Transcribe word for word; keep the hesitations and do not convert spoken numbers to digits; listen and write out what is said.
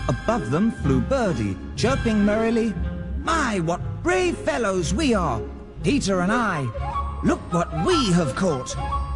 Above them flew Birdie, chirping merrily, "My, what brave fellows we are, Peter and I! Look what we have caught!"